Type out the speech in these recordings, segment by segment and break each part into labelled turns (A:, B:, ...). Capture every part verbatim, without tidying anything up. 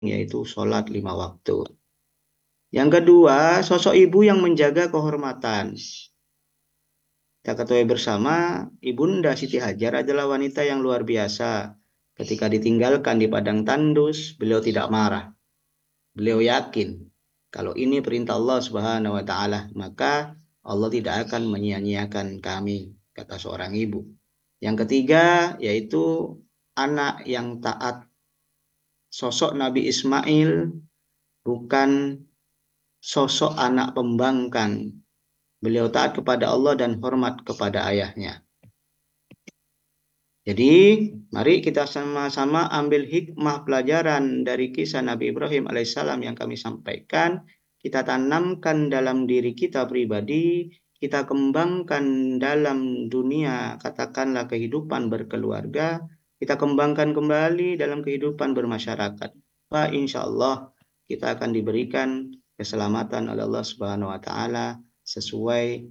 A: yaitu sholat lima waktu. Yang kedua, sosok ibu yang menjaga kehormatan. Kita ketahui bersama, Ibunda Siti Hajar adalah wanita yang luar biasa. Ketika ditinggalkan di padang tandus, beliau tidak marah. Beliau yakin kalau ini perintah Allah Subhanahu wa taala, maka Allah tidak akan menyia-nyiakan kami, kata seorang ibu. Yang ketiga yaitu anak yang taat. Sosok Nabi Ismail bukan sosok anak pembangkang. Beliau taat kepada Allah dan hormat kepada ayahnya. Jadi, mari kita sama-sama ambil hikmah pelajaran dari kisah Nabi Ibrahim alaihissalam yang kami sampaikan. Kita tanamkan dalam diri kita pribadi, kita kembangkan dalam dunia, katakanlah kehidupan berkeluarga, kita kembangkan kembali dalam kehidupan bermasyarakat. Wah, insya Allah kita akan diberikan keselamatan oleh Allah Subhanahu wa taala sesuai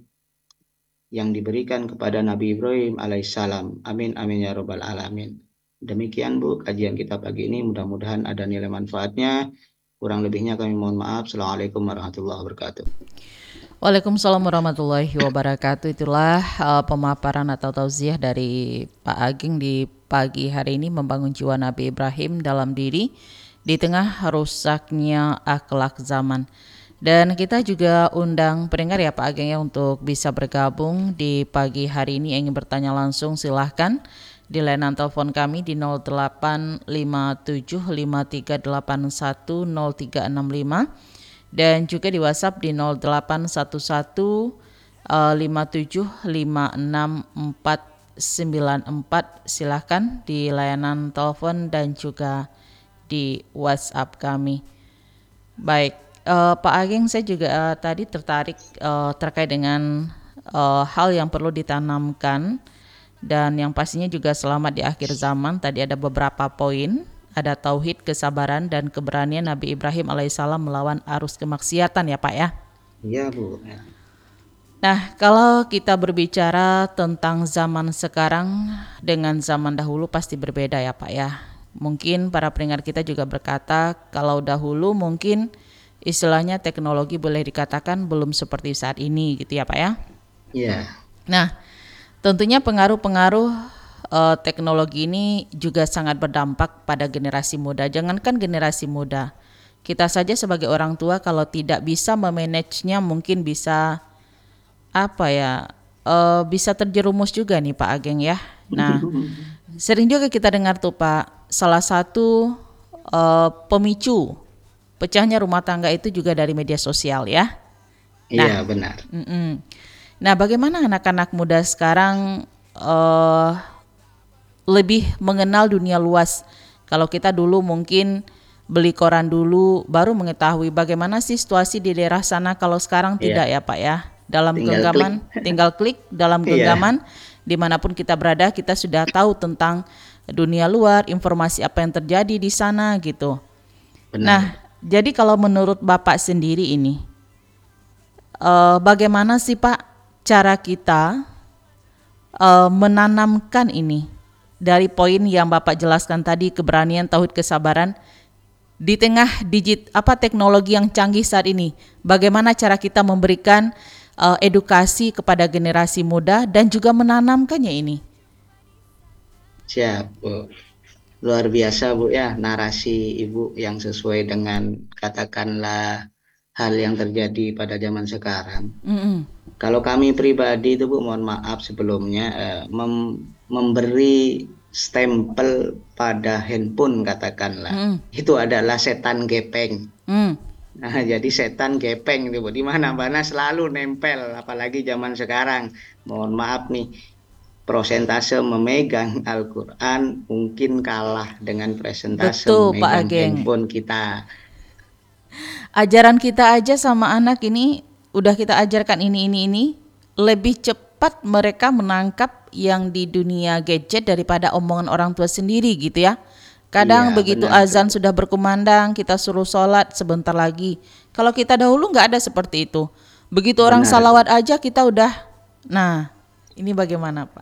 A: yang diberikan kepada Nabi Ibrahim alaihissalam. Amin amin ya rabbal alamin. Demikian Bu kajian kita pagi ini, mudah-mudahan ada nilai manfaatnya. Kurang lebihnya kami mohon maaf. Assalamualaikum warahmatullahi wabarakatuh.
B: Waalaikumsalam warahmatullahi wabarakatuh. Itulah uh, pemaparan atau tausiah dari Pak Ageng di pagi hari ini, membangun jiwa Nabi Ibrahim dalam diri di tengah rusaknya akhlak zaman. Dan kita juga undang pendengar ya Pak Ageng ya untuk bisa bergabung di pagi hari ini. Ingin bertanya langsung silahkan di layanan telepon kami di nol delapan lima tujuh lima tiga delapan satu nol tiga enam lima dan juga di WhatsApp di nol delapan satu satu lima tujuh lima enam empat sembilan empat. Silahkan di layanan telepon dan juga di WhatsApp kami. Baik. Uh, Pak Ageng, saya juga uh, tadi tertarik uh, terkait dengan uh, hal yang perlu ditanamkan dan yang pastinya juga selamat di akhir zaman. Tadi ada beberapa poin, ada tauhid, kesabaran, dan keberanian Nabi Ibrahim alaihissalam melawan arus kemaksiatan ya Pak ya?
A: Iya Bu.
B: Nah, kalau kita berbicara tentang zaman sekarang dengan zaman dahulu pasti berbeda ya Pak ya. Mungkin para pendengar kita juga berkata kalau dahulu mungkin istilahnya teknologi boleh dikatakan belum seperti saat ini gitu ya Pak ya?
A: Iya.
B: Nah, tentunya pengaruh-pengaruh uh, teknologi ini juga sangat berdampak pada generasi muda. Jangankan generasi muda, kita saja sebagai orang tua kalau tidak bisa memanagenya mungkin bisa apa ya, uh, bisa terjerumus juga nih Pak Ageng ya. Nah, sering juga kita dengar tuh Pak, salah satu uh, pemicu pecahnya rumah tangga itu juga dari media sosial ya. Nah,
A: iya benar.
B: Mm-mm. Nah, bagaimana anak-anak muda sekarang uh, lebih mengenal dunia luas? Kalau kita dulu mungkin beli koran dulu, baru mengetahui bagaimana sih situasi di daerah sana. Kalau sekarang
A: Iya.
B: tidak ya Pak ya. Dalam
A: Tinggal
B: genggaman,
A: klik.
B: tinggal klik dalam
A: Iya.
B: genggaman, dimanapun kita berada, kita sudah tahu tentang dunia luar, informasi apa yang terjadi di sana gitu.
A: Benar.
B: Nah, jadi kalau menurut Bapak sendiri ini, uh, bagaimana sih Pak cara kita uh, menanamkan ini dari poin yang Bapak jelaskan tadi, keberanian, tauhid, kesabaran di tengah digit apa teknologi yang canggih saat ini? Bagaimana cara kita memberikan uh, edukasi kepada generasi muda dan juga menanamkannya ini?
A: Siap Bu. Luar biasa Bu ya, narasi Ibu yang sesuai dengan katakanlah hal yang terjadi pada zaman sekarang.
B: Mm-mm.
A: Kalau kami pribadi itu Bu, mohon maaf sebelumnya eh, mem- memberi stempel pada handphone katakanlah.
B: Mm.
A: Itu adalah setan gepeng.
B: Mm.
A: Nah, jadi setan gepeng itu Bu, di mana-mana selalu nempel, apalagi zaman sekarang. Mohon maaf nih, prosentase memegang Al-Quran mungkin kalah dengan presentase
B: Betul, Pak
A: memegang
B: Ageng.
A: handphone kita.
B: Ajaran kita aja sama anak ini udah kita ajarkan ini ini ini lebih cepat mereka menangkap yang di dunia gadget daripada omongan orang tua sendiri gitu ya. Kadang
A: Iya,
B: begitu
A: benar,
B: azan
A: betul.
B: sudah berkumandang kita suruh sholat sebentar lagi. Kalau kita dahulu nggak ada seperti itu. Begitu orang
A: Benar,
B: salawat
A: Bu.
B: aja kita udah. Nah, ini bagaimana Pak?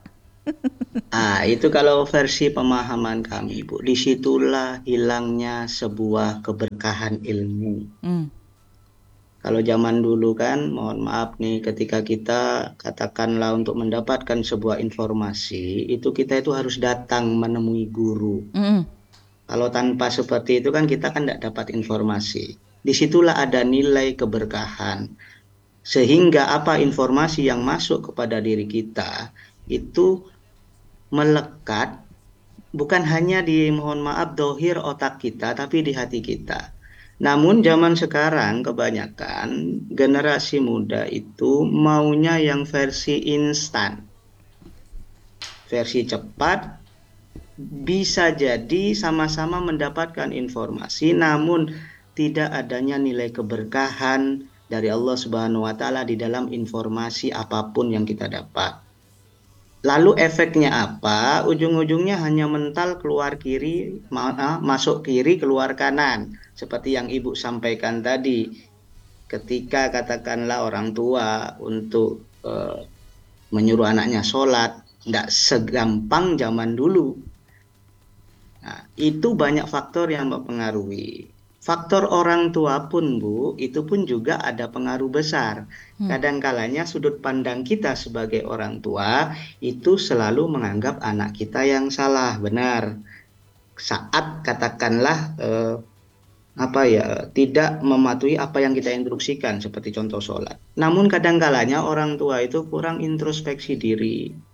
A: Ah, itu kalau versi pemahaman kami, Bu. Disitulah hilangnya sebuah keberkahan ilmu.
B: Hmm.
A: Kalau zaman dulu kan, mohon maaf nih, ketika kita katakanlah untuk mendapatkan sebuah informasi, itu kita itu harus datang menemui guru.
B: Hmm.
A: Kalau tanpa seperti itu kan kita kan tidak dapat informasi. Disitulah ada nilai keberkahan. Sehingga apa informasi yang masuk kepada diri kita itu melekat bukan hanya di mohon maaf dohir otak kita, tapi di hati kita. Namun zaman sekarang kebanyakan generasi muda itu maunya yang versi instan, versi cepat, bisa jadi sama-sama mendapatkan informasi, namun tidak adanya nilai keberkahan dari Allah Subhanahu wa Ta'ala di dalam informasi apapun yang kita dapat. Lalu efeknya apa? Ujung-ujungnya hanya mental keluar kiri, masuk kiri, keluar kanan. Seperti yang Ibu sampaikan tadi, ketika katakanlah orang tua untuk eh, menyuruh anaknya sholat, tidak segampang zaman dulu. Nah, itu banyak faktor yang mempengaruhi. Faktor orang tua pun, Bu, itu pun juga ada pengaruh besar.
B: Hmm.
A: Kadang-kalanya sudut pandang kita sebagai orang tua itu selalu menganggap anak kita yang salah, benar. Saat katakanlah eh, apa ya, tidak mematuhi apa yang kita instruksikan seperti contoh sholat. Namun kadang-kalanya orang tua itu kurang introspeksi diri.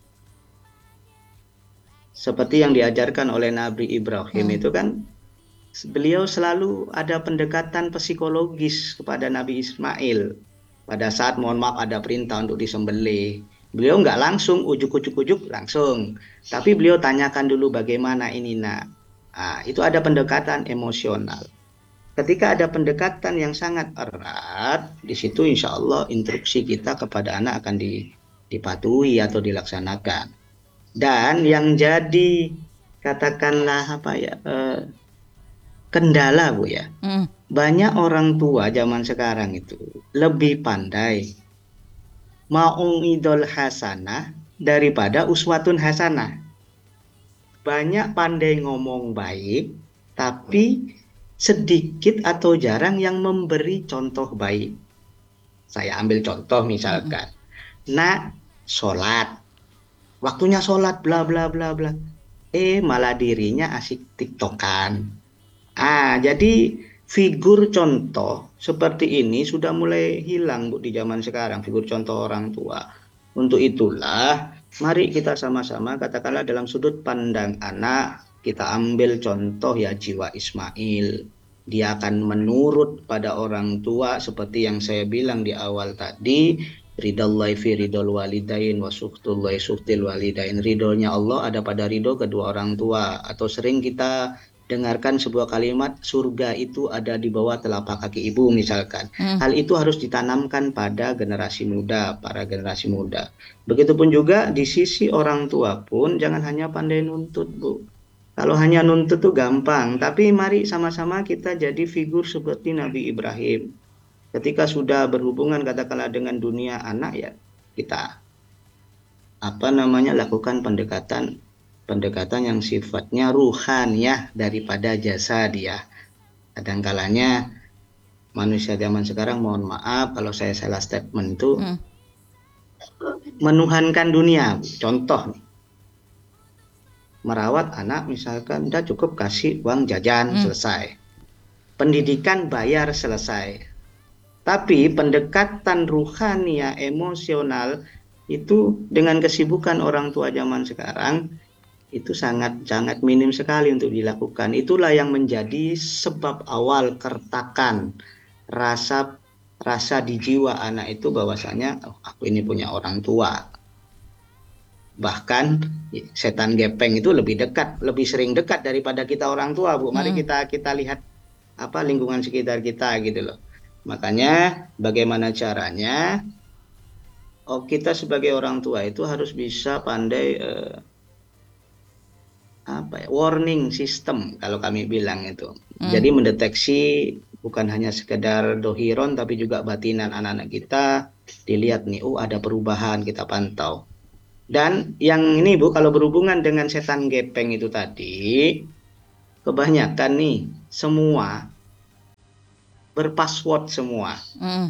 A: Seperti yang diajarkan oleh Nabi Ibrahim
B: Hmm.
A: itu kan beliau selalu ada pendekatan psikologis kepada Nabi Ismail. Pada saat mohon maaf ada perintah untuk disembelih. Beliau nggak langsung ujuk-ujuk-ujuk langsung. Tapi beliau tanyakan dulu bagaimana ini nak. Nah, itu ada pendekatan emosional. Ketika ada pendekatan yang sangat erat, di situ insya Allah instruksi kita kepada anak akan dipatuhi atau dilaksanakan. Dan yang jadi katakanlah apa ya, eh, kendala, Bu ya.
B: Hmm.
A: Banyak orang tua zaman sekarang itu lebih pandai mau'idul hasanah daripada uswatun hasanah. Banyak pandai ngomong baik, tapi sedikit atau jarang yang memberi contoh baik. Saya ambil contoh
B: Hmm.
A: misalkan, nak sholat, waktunya sholat bla bla bla bla. Eh malah dirinya asik tiktokan. Ah, jadi figur contoh seperti ini sudah mulai hilang, Bu, di zaman sekarang, figur contoh orang tua. Untuk itulah, mari kita sama-sama katakanlah dalam sudut pandang anak, kita ambil contoh ya jiwa Ismail. Dia akan menurut pada orang tua seperti yang saya bilang di awal tadi, ridallahi fi ridol walidain wa suhtullahi suhtil walidain. Ridhonya Allah ada pada ridho kedua orang tua. Atau sering kita dengarkan sebuah kalimat surga itu ada di bawah telapak kaki ibu misalkan.
B: Hmm.
A: Hal itu harus ditanamkan pada generasi muda, para generasi muda. Begitupun juga di sisi orang tua pun jangan hanya pandai nuntut, Bu. Kalau hanya nuntut tuh gampang, tapi mari sama-sama kita jadi figur seperti Nabi Ibrahim. Ketika sudah berhubungan katakanlah dengan dunia anak ya, kita apa namanya lakukan pendekatan pendekatan yang sifatnya ruhaniyah daripada jasa dia. Kadang-kalanya manusia zaman sekarang, mohon maaf kalau saya salah statement itu,
B: Hmm.
A: menuhankan dunia. Contoh nih, merawat anak misalkan udah cukup kasih uang jajan,
B: Hmm.
A: selesai. Pendidikan bayar, selesai. Tapi pendekatan ruhaniyah emosional itu dengan kesibukan orang tua zaman sekarang itu sangat-sangat minim sekali untuk dilakukan. Itulah yang menjadi sebab awal kertakan rasa rasa di jiwa anak itu bahwasanya oh, aku ini punya orang tua. Bahkan setan gepeng itu lebih dekat, lebih sering dekat daripada kita orang tua, Bu. Mari
B: Hmm.
A: kita kita lihat apa lingkungan sekitar kita gitu loh. Makanya bagaimana caranya? Oh, kita sebagai orang tua itu harus bisa pandai eh, apa ya, warning system kalau kami bilang itu.
B: Hmm.
A: Jadi mendeteksi bukan hanya sekedar dohiron tapi juga batinan anak-anak kita, dilihat nih, oh ada perubahan, kita pantau. Dan yang ini Bu, kalau berhubungan dengan setan gepeng itu tadi, kebanyakan nih semua berpassword semua.
B: Mm.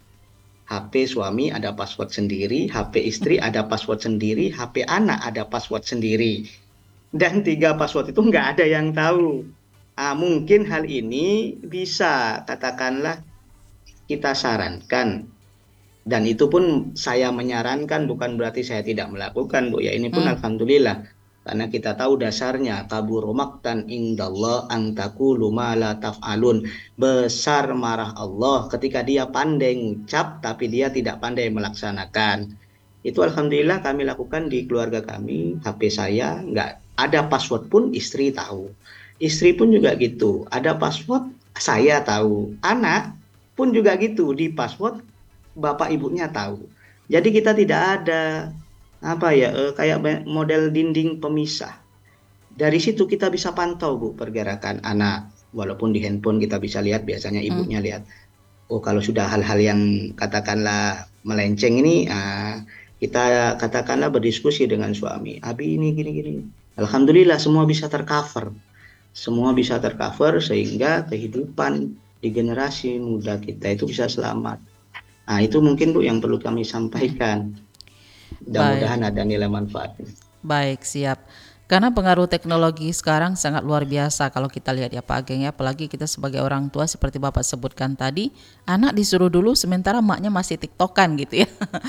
A: H P suami ada password sendiri, H P istri ada password sendiri, H P anak ada password sendiri. Dan tiga password itu nggak ada yang tahu. Ah, mungkin hal ini bisa katakanlah kita sarankan. Dan itu pun saya menyarankan, bukan berarti saya tidak melakukan, Bu. Ya ini pun
B: Mm.
A: alhamdulillah. Karena kita tahu dasarnya kaburu maqtan indallah an taqulu ma la taf'alun. Besar marah Allah ketika dia pandai ngucap tapi dia tidak pandai melaksanakan. Itu alhamdulillah kami lakukan di keluarga kami. H P saya nggak ada password pun istri tahu. Istri pun juga gitu. Ada password saya tahu. Anak pun juga gitu, di password bapak ibunya tahu. Jadi kita tidak ada apa ya eh, kayak model dinding pemisah. Dari situ kita bisa pantau Bu pergerakan anak. Walaupun di handphone kita bisa lihat, biasanya
B: Mm.
A: ibunya lihat. Oh kalau sudah hal-hal yang katakanlah melenceng ini, ah, kita katakanlah berdiskusi dengan suami. Abi ini gini-gini. Alhamdulillah semua bisa tercover. Semua bisa tercover sehingga kehidupan di generasi muda kita itu bisa selamat. Nah, itu mungkin Bu yang perlu kami
B: Mm.
A: sampaikan.
B: Baik.
A: Mudah-mudahan ada nilai manfaatnya.
B: Baik, siap. Karena pengaruh teknologi sekarang sangat luar biasa kalau kita lihat ya Pak Ageng ya, apalagi kita sebagai orang tua seperti Bapak sebutkan tadi, anak disuruh dulu sementara maknya masih tiktokan gitu ya.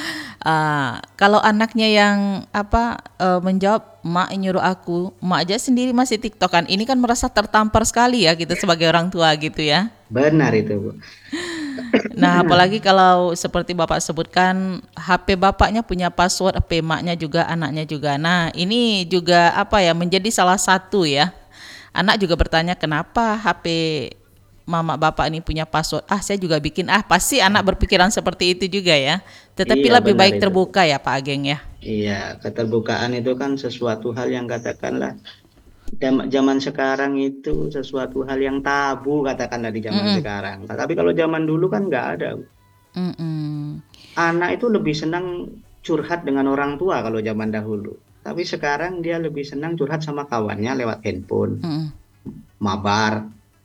B: Ah, kalau anaknya yang apa eh, menjawab mak nyuruh aku, mak aja sendiri masih tiktokan. Ini kan merasa tertampar sekali ya kita sebagai orang tua gitu ya.
A: Benar itu, Bu.
B: Nah, apalagi kalau seperti Bapak sebutkan H P bapaknya punya password, H P maknya juga, anaknya juga. Nah, ini juga apa ya menjadi salah satu ya. Anak juga bertanya kenapa H P mama bapak ini punya password. Ah, saya juga bikin. Ah, pasti anak berpikiran seperti itu juga ya. Tetapi
A: Iya,
B: lebih
A: benar
B: baik
A: itu, Bu.
B: terbuka ya Pak Ageng ya.
A: Iya, keterbukaan itu kan sesuatu hal yang katakanlah jam- zaman sekarang itu sesuatu hal yang tabu katakanlah di zaman
B: Mm-mm.
A: sekarang. Tapi kalau zaman dulu kan nggak ada, Bu.
B: Mm-mm.
A: Anak itu lebih senang curhat dengan orang tua kalau zaman dahulu. Tapi sekarang dia lebih senang curhat sama kawannya lewat handphone,
B: Mm-mm.
A: mabar.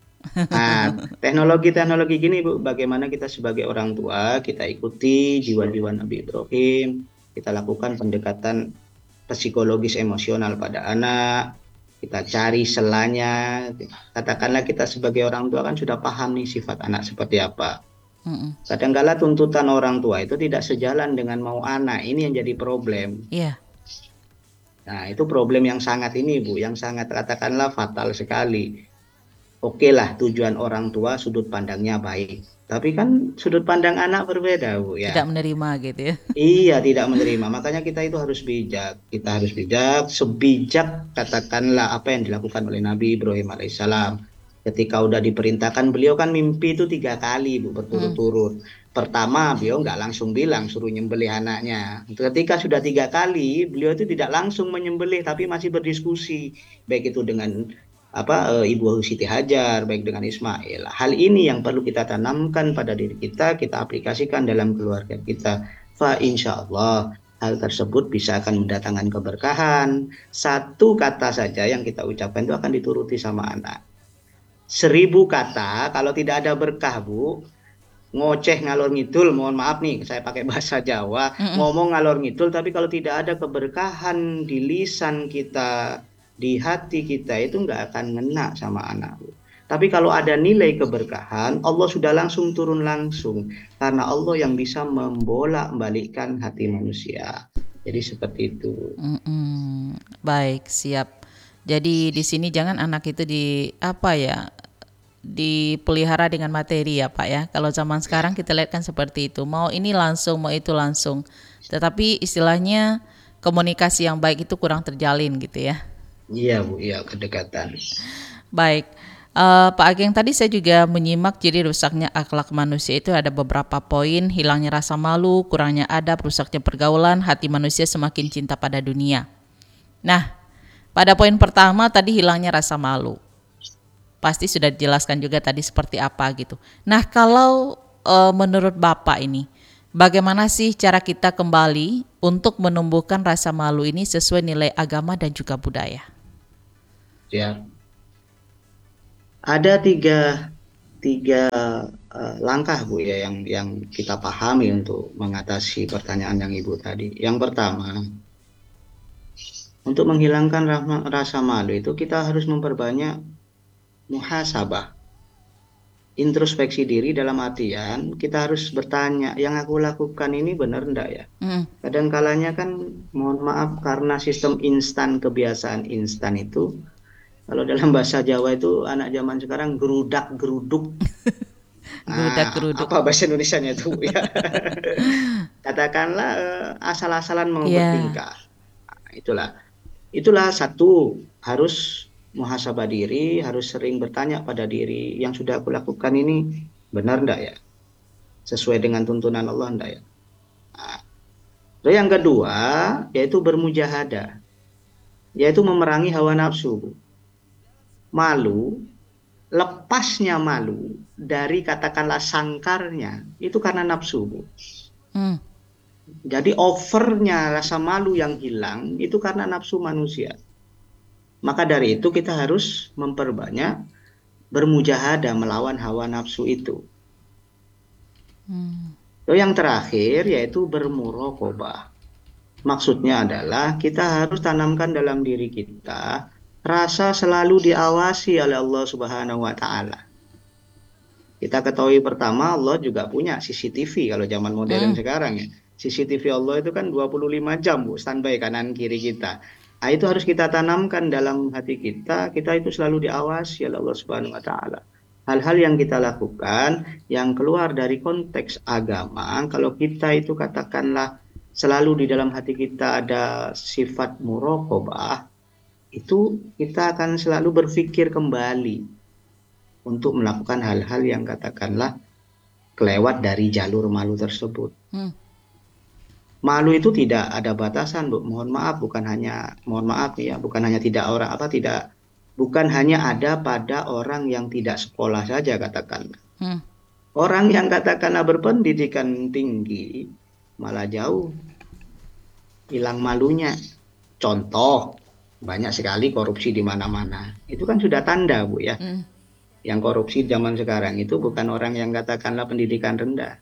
A: Nah, teknologi-teknologi gini, Bu, bagaimana kita sebagai orang tua, kita ikuti jiwa-jiwa Nabi Ibrahim, kita lakukan pendekatan psikologis emosional pada anak, kita cari selanya. Katakanlah kita sebagai orang tua kan sudah paham nih sifat anak seperti apa.
B: Mm-mm.
A: Kadangkala tuntutan orang tua itu tidak sejalan dengan mau anak, ini yang jadi problem.
B: Iya.
A: Nah, itu problem yang sangat ini, Bu, yang sangat katakanlah fatal sekali. Oke lah tujuan orang tua sudut pandangnya baik. Tapi kan sudut pandang anak berbeda, Bu
B: Tidak
A: ya.
B: menerima gitu ya.
A: Iya, tidak menerima. Makanya kita itu harus bijak. Kita harus bijak, sebijak katakanlah apa yang dilakukan oleh Nabi Ibrahim alaihissalam. Ketika udah diperintahkan, beliau kan mimpi itu tiga kali, Bu,
B: Mm.
A: berturut-turut. Pertama, beliau nggak langsung bilang suruh nyembelih anaknya. Ketika sudah tiga kali, beliau itu tidak langsung menyembelih, tapi masih berdiskusi. Baik itu dengan apa eh, Ibu Siti Hajar, baik dengan Ismail. Hal ini yang perlu kita tanamkan pada diri kita, kita aplikasikan dalam keluarga kita. Fa insya Allah hal tersebut bisa akan mendatangkan keberkahan. Satu kata saja yang kita ucapkan itu akan dituruti sama anak. Seribu kata kalau tidak ada berkah, Bu, ngoceh ngalor ngidul, mohon maaf nih saya pakai bahasa Jawa,
B: Mm-mm.
A: ngomong ngalor ngidul tapi kalau tidak ada keberkahan di lisan kita, di hati kita, itu nggak akan ngena sama anak, Bu. Tapi kalau ada nilai keberkahan, Allah sudah langsung turun langsung. Karena Allah yang bisa membolak-balikkan hati manusia. Jadi seperti itu.
B: Mm-mm. Baik, siap. Jadi di sini jangan anak itu di apa ya dipelihara dengan materi ya Pak ya. Kalau zaman sekarang kita lihat kan seperti itu. Mau ini langsung, mau itu langsung. Tetapi istilahnya komunikasi yang baik itu kurang terjalin gitu ya.
A: Iya, Bu, iya kedekatan.
B: Baik. Eh, Pak Ageng tadi saya juga menyimak jadi rusaknya akhlak manusia itu ada beberapa poin, hilangnya rasa malu, kurangnya adab, rusaknya pergaulan, hati manusia semakin cinta pada dunia. Nah, pada poin pertama tadi hilangnya rasa malu. Pasti sudah dijelaskan juga tadi seperti apa gitu. Nah, kalau eh, menurut Bapak ini, bagaimana sih cara kita kembali untuk menumbuhkan rasa malu ini sesuai nilai agama dan juga budaya?
A: Ya, ada tiga tiga uh, langkah Bu ya yang yang kita pahami untuk mengatasi pertanyaan yang Ibu tadi. Yang pertama, untuk menghilangkan rahma- rasa malu itu kita harus memperbanyak muhasabah, introspeksi diri, dalam artian kita harus bertanya, yang aku lakukan ini benar enggak ya?
B: Hmm.
A: Kadang kalanya kan, mohon maaf, karena sistem instan, kebiasaan instan itu, kalau dalam bahasa Jawa itu anak zaman sekarang gerudak geruduk.
B: Gerudak
A: Ah,
B: geruduk.
A: apa bahasa Indonesianya itu ya? Katakanlah eh, asal-asalan mau
B: Iya.
A: bertingkah. Nah, itulah, itulah satu, harus muhasabah diri, harus sering bertanya pada diri, yang sudah aku lakukan ini benar enggak ya? Sesuai dengan tuntunan Allah enggak ya? Nah, lalu yang kedua, yaitu bermujahadah, yaitu memerangi hawa nafsu. Malu, lepasnya malu dari katakanlah sangkarnya, itu karena nafsu, Bu.
B: Hmm.
A: Jadi overnya rasa malu yang hilang itu karena nafsu manusia. Maka dari itu kita harus memperbanyak bermujahadah melawan hawa nafsu itu.
B: Hmm.
A: Lalu yang terakhir yaitu bermuraqabah. Maksudnya adalah kita harus tanamkan dalam diri kita rasa selalu diawasi oleh Allah Subhanahu wa taala. Kita ketahui pertama, Allah juga punya C C T V kalau zaman modern
B: Hmm.
A: sekarang ya. C C T V Allah itu kan dua puluh lima jam, Bu, standby kanan kiri kita. Nah, itu harus kita tanamkan dalam hati kita, kita itu selalu diawasi oleh Allah Subhanahu wa taala. Hal-hal yang kita lakukan yang keluar dari konteks agama, kalau kita itu katakanlah selalu di dalam hati kita ada sifat muraqabah, itu kita akan selalu berpikir kembali untuk melakukan hal-hal yang katakanlah kelewat dari jalur malu tersebut.
B: Hmm.
A: Malu itu tidak ada batasan, Bu. Mohon maaf, bukan hanya mohon maaf ya, bukan hanya tidak orang apa tidak bukan hanya ada pada orang yang tidak sekolah saja katakanlah.
B: Hmm.
A: Orang yang katakanlah berpendidikan tinggi malah jauh hilang malunya. Contoh, banyak sekali korupsi di mana-mana. Itu kan sudah tanda, Bu ya.
B: Hmm.
A: Yang korupsi zaman sekarang itu bukan orang yang katakanlah pendidikan rendah.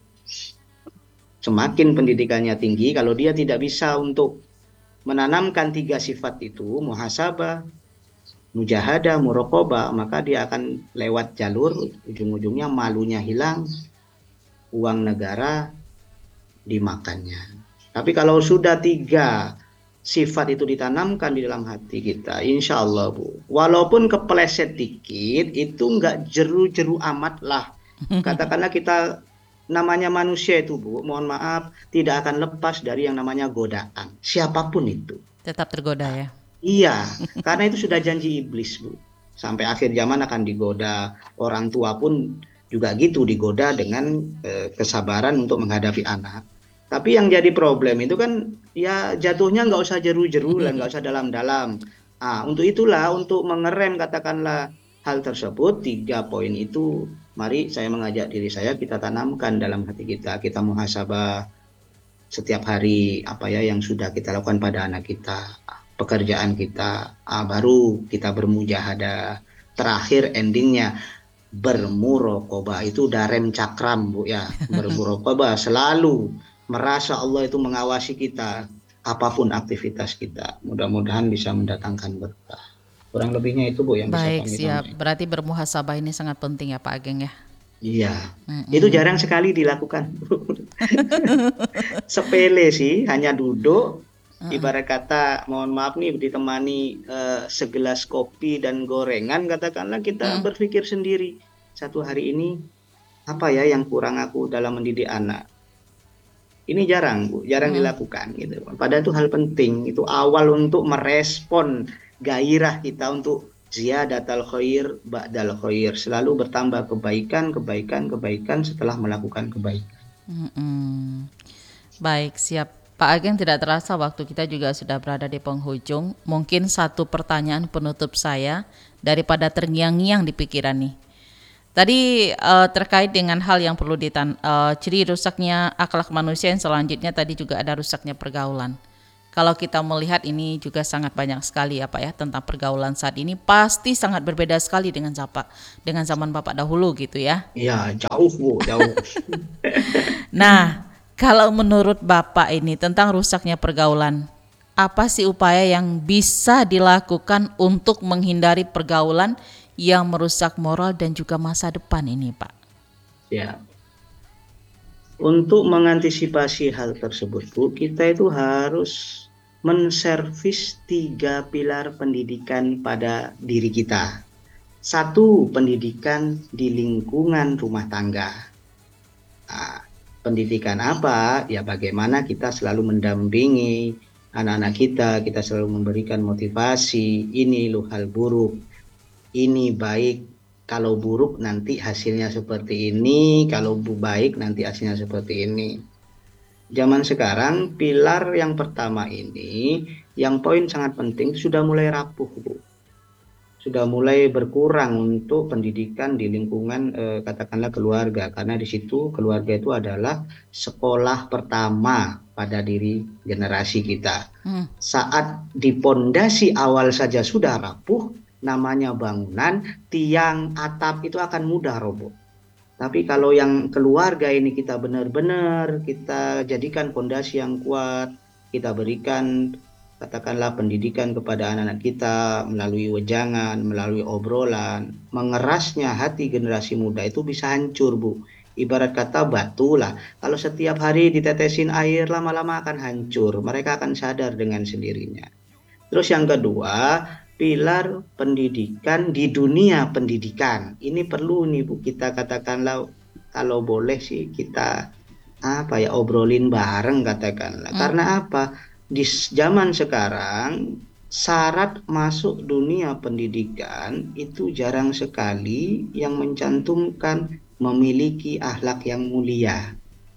A: Semakin pendidikannya tinggi, kalau dia tidak bisa untuk menanamkan tiga sifat itu, muhasabah, mujahadah, muraqabah, maka dia akan lewat jalur, ujung-ujungnya malunya hilang, uang negara dimakannya. Tapi kalau sudah tiga sifat itu ditanamkan di dalam hati kita, insya Allah, Bu, walaupun kepleset dikit, itu nggak jeru-jeru amat lah. Katakanlah kita, namanya manusia itu, Bu, mohon maaf, tidak akan lepas dari yang namanya godaan, siapapun itu.
B: Tetap tergoda ya.
A: Iya, karena itu sudah janji iblis, Bu. Sampai akhir zaman akan digoda. Orang tua pun juga gitu, digoda dengan eh, kesabaran untuk menghadapi anak. Tapi yang jadi problem itu kan ya jatuhnya nggak usah jeru-jeru dan nggak usah dalam-dalam. Ah, untuk itulah, untuk mengerem katakanlah hal tersebut, tiga poin itu, mari saya mengajak diri saya, kita tanamkan dalam hati kita. Kita muhasabah setiap hari apa ya yang sudah kita lakukan pada anak kita, pekerjaan kita, ah, baru kita bermujahadah. Terakhir endingnya bermuraqabah, itu darem cakram, Bu ya. Bermuraqabah, selalu merasa Allah itu mengawasi kita apapun aktivitas kita. Mudah-mudahan bisa mendatangkan berkah. Kurang lebihnya itu, Bu, yang bisa
B: Baik,
A: kami
B: siap.
A: sampaikan.
B: Berarti bermuhasabah ini sangat penting ya Pak Ageng ya.
A: Iya,
B: Mm-mm.
A: itu jarang sekali dilakukan. Sepele sih, hanya duduk, ibarat kata, mohon maaf nih, ditemani eh, segelas kopi dan gorengan, katakanlah kita
B: Mm.
A: berpikir sendiri, satu hari ini apa ya yang kurang aku dalam mendidik anak. Ini jarang, Bu, jarang
B: Mm.
A: dilakukan gitu. Padahal itu hal penting, itu awal untuk merespon gairah kita untuk ziyadatal khair ba'dal khair, selalu bertambah kebaikan, kebaikan, kebaikan setelah melakukan kebaikan.
B: Mm-mm. Baik, siap. Pak Ageng, tidak terasa waktu kita juga sudah berada di penghujung. Mungkin satu pertanyaan penutup saya daripada terngiang-ngiang di pikiran nih. Tadi eh, terkait dengan hal yang perlu ditan, eh, ciri rusaknya akhlak manusia yang selanjutnya tadi juga ada rusaknya pergaulan. Kalau kita melihat ini juga sangat banyak sekali ya Pak ya tentang pergaulan saat ini pasti sangat berbeda sekali dengan Bapak dengan zaman Bapak dahulu gitu ya.
A: Ya, jauh Bu, jauh.
B: Nah, kalau menurut Bapak ini tentang rusaknya pergaulan, apa sih upaya yang bisa dilakukan untuk menghindari pergaulan yang merusak moral dan juga masa depan ini, Pak?
A: Ya, untuk mengantisipasi hal tersebut, Bu, kita itu harus menservis tiga pilar pendidikan pada diri kita. Satu, pendidikan di lingkungan rumah tangga. Nah, pendidikan apa? Ya bagaimana kita selalu mendampingi anak-anak kita, kita selalu memberikan motivasi, ini loh hal buruk, ini baik, kalau buruk nanti hasilnya seperti ini, kalau baik nanti hasilnya seperti ini. Zaman sekarang pilar yang pertama ini, yang poin sangat penting sudah mulai rapuh, Bu. Sudah mulai berkurang untuk pendidikan di lingkungan eh, katakanlah keluarga, karena di situ keluarga itu adalah sekolah pertama pada diri generasi kita.
B: Hmm.
A: Saat di pondasi awal saja sudah rapuh, namanya bangunan, tiang, atap itu akan mudah roboh. Tapi kalau yang keluarga ini kita benar-benar kita jadikan pondasi yang kuat, kita berikan katakanlah pendidikan kepada anak-anak kita melalui wejangan, melalui obrolan, mengerasnya hati generasi muda itu bisa hancur, Bu. Ibarat kata batu lah, kalau setiap hari ditetesin air lama-lama akan hancur, mereka akan sadar dengan sendirinya. Terus yang kedua, pilar pendidikan di dunia pendidikan. Ini perlu nih Bu, kita katakanlah kalau boleh sih kita apa ya obrolin bareng katakanlah.
B: Hmm.
A: Karena apa? Di zaman sekarang syarat masuk dunia pendidikan itu jarang sekali yang mencantumkan memiliki akhlak yang mulia.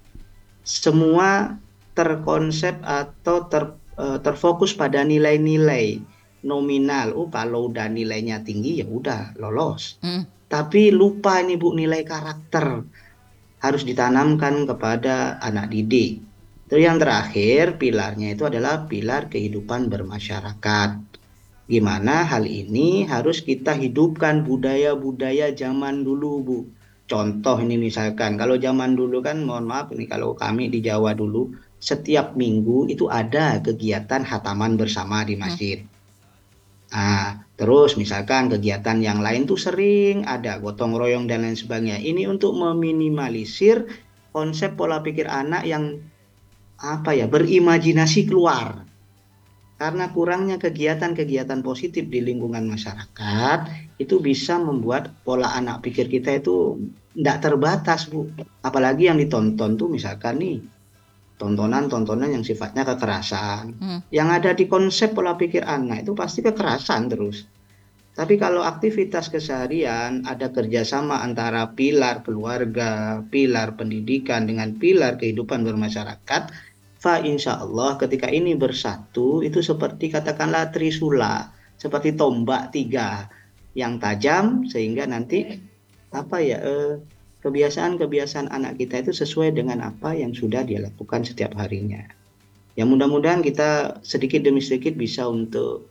A: Semua terkonsep atau ter, terfokus pada nilai-nilai nominal. Oh, kalau udah nilainya tinggi ya udah lolos.
B: Hmm.
A: Tapi lupa ini Bu, nilai karakter harus ditanamkan kepada anak didik. Terus yang terakhir pilarnya itu adalah pilar kehidupan bermasyarakat. Gimana hal ini harus kita hidupkan budaya-budaya zaman dulu, Bu. Contoh ini misalkan, kalau zaman dulu kan mohon maaf ini kalau kami di Jawa dulu, setiap minggu itu ada kegiatan khataman bersama di masjid. Nah, terus misalkan kegiatan yang lain tuh sering ada gotong royong dan lain sebagainya. Ini untuk meminimalisir konsep pola pikir anak yang apa ya, berimajinasi keluar. Karena kurangnya kegiatan-kegiatan positif di lingkungan masyarakat, itu bisa membuat pola anak pikir kita itu tidak terbatas, Bu. Apalagi yang ditonton tuh misalkan nih, tontonan-tontonan yang sifatnya kekerasan.
B: Hmm.
A: Yang ada di konsep pola pikir anak itu pasti kekerasan terus. Tapi kalau aktivitas keseharian ada kerjasama antara pilar keluarga, pilar pendidikan dengan pilar kehidupan bermasyarakat, fa insya Allah ketika ini bersatu itu seperti katakanlah trisula, seperti tombak tiga yang tajam sehingga nanti apa ya eh, kebiasaan-kebiasaan anak kita itu sesuai dengan apa yang sudah dia lakukan setiap harinya. Ya mudah-mudahan kita sedikit demi sedikit bisa untuk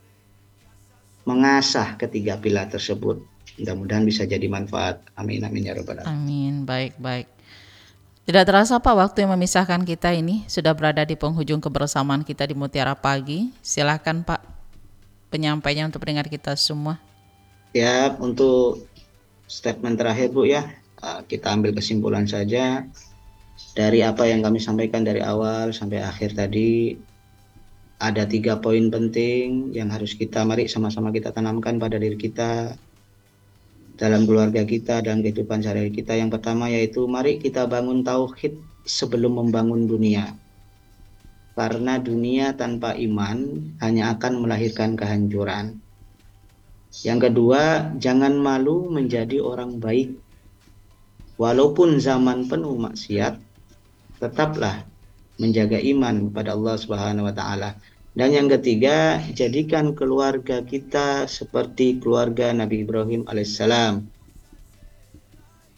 A: mengasah ketiga pilar tersebut. Mudah-mudahan bisa jadi manfaat. Amin amin ya rabbal alamin.
B: Amin, baik-baik. Tidak terasa Pak, waktu yang memisahkan kita ini sudah berada di penghujung kebersamaan kita di Mutiara Pagi. Silakan Pak, penyampainya untuk pendengar kita semua.
A: Ya, untuk statement terakhir Bu ya, kita ambil kesimpulan saja dari apa yang kami sampaikan dari awal sampai akhir tadi. Ada tiga poin penting yang harus kita mari sama-sama kita tanamkan pada diri kita, dalam keluarga kita, dalam kehidupan sehari-hari kita. Yang pertama yaitu mari kita bangun tauhid sebelum membangun dunia. Karena dunia tanpa iman hanya akan melahirkan kehancuran. Yang kedua, jangan malu menjadi orang baik. Walaupun zaman penuh maksiat, tetaplah menjaga iman kepada Allah Subhanahu wa taala. Dan yang ketiga, jadikan keluarga kita seperti keluarga Nabi Ibrahim alaihissalam.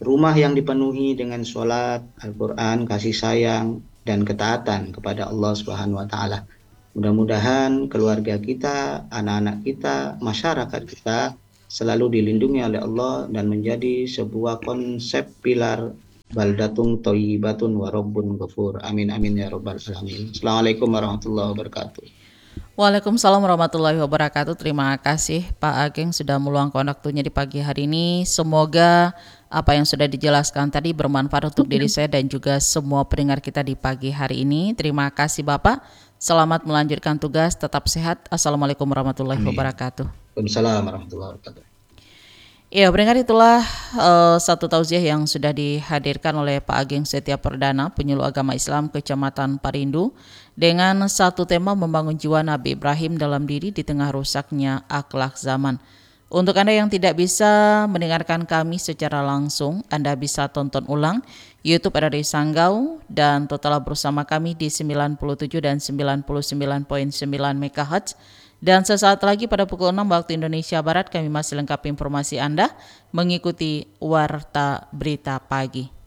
A: rumah yang dipenuhi dengan sholat, Al-Quran, kasih sayang, dan ketaatan kepada Allah Subhanahu wa Ta'ala. Mudah-mudahan keluarga kita, anak-anak kita, masyarakat kita selalu dilindungi oleh Allah dan menjadi sebuah konsep pilar baldatun thayyibatun wa rabbun ghafur. Amin amin ya rabbal alamin. Assalamualaikum warahmatullahi wabarakatuh.
B: Waalaikumsalam warahmatullahi wabarakatuh. Terima kasih Pak Ageng sudah meluangkan waktunya di pagi hari ini. Semoga apa yang sudah dijelaskan tadi bermanfaat untuk diri saya dan juga semua pendengar kita di pagi hari ini. Terima kasih Bapak. Selamat melanjutkan tugas, tetap sehat. Assalamualaikum warahmatullahi
A: Amin.
B: wabarakatuh.
A: Waalaikumsalam warahmatullahi wabarakatuh.
B: Ya, pendengar, itulah uh, satu tausiah yang sudah dihadirkan oleh Pak Ageng Setia Perdana, penyuluh agama Islam Kecamatan Parindu, dengan satu tema membangun jiwa Nabi Ibrahim dalam diri di tengah rusaknya akhlak zaman. Untuk Anda yang tidak bisa mendengarkan kami secara langsung, Anda bisa tonton ulang YouTube R R I Sanggau dan tetaplah bersama kami di sembilan puluh tujuh dan sembilan puluh sembilan koma sembilan megahertz. Dan sesaat lagi pada pukul enam waktu Indonesia Barat kami masih lengkapi informasi Anda mengikuti Warta Berita Pagi.